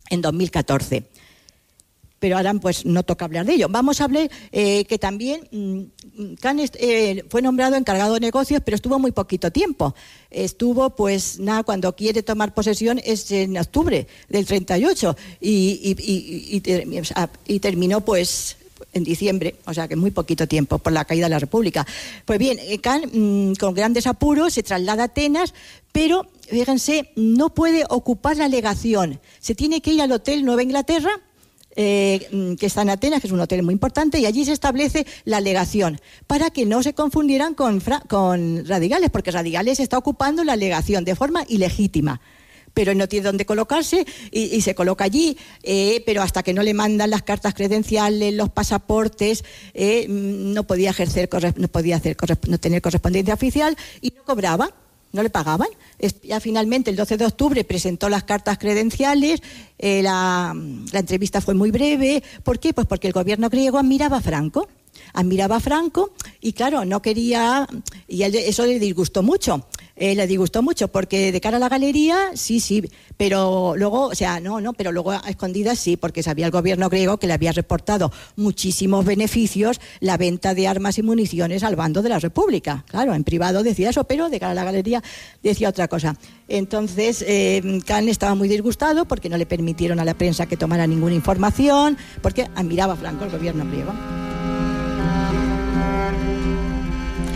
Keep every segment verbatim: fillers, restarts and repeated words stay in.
en dos mil catorce. Pero ahora pues no toca hablar de ello. Vamos a hablar eh, que también mmm, Khan eh, fue nombrado encargado de negocios, pero estuvo muy poquito tiempo. Estuvo, pues nada, cuando quiere tomar posesión es en octubre del treinta y ocho y, y, y, y, y, y terminó pues en diciembre, o sea que muy poquito tiempo por la caída de la República. Pues bien, Khan mmm, con grandes apuros se traslada a Atenas, pero fíjense, no puede ocupar la legación. Se tiene que ir al Hotel Nueva Inglaterra, Eh, que está en Atenas, que es un hotel muy importante, y allí se establece la legación, para que no se confundieran con, fra- con Radigales, porque Radigales está ocupando la legación de forma ilegítima, pero no tiene dónde colocarse y, y se coloca allí, eh, pero hasta que no le mandan las cartas credenciales, los pasaportes, eh, no podía ejercer, no podía hacer, no tener correspondencia oficial y no cobraba. No le pagaban. Ya finalmente el doce de octubre presentó las cartas credenciales, eh, la, la entrevista fue muy breve. ¿Por qué? Pues porque el gobierno griego admiraba a Franco, admiraba a Franco y claro, no quería, y él, eso le disgustó mucho. Eh, le disgustó mucho porque de cara a la galería, sí, sí, pero luego, o sea, no, no, pero luego a escondidas sí, porque sabía el gobierno griego que le había reportado muchísimos beneficios la venta de armas y municiones al bando de la República. Claro, en privado decía eso, pero de cara a la galería decía otra cosa. Entonces, eh, Khan estaba muy disgustado porque no le permitieron a la prensa que tomara ninguna información, porque admiraba a Franco el gobierno griego.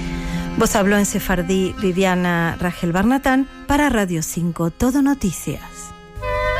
Vos habló en sefardí Viviana Rajel Barnatán para Radio cinco, Todo Noticias.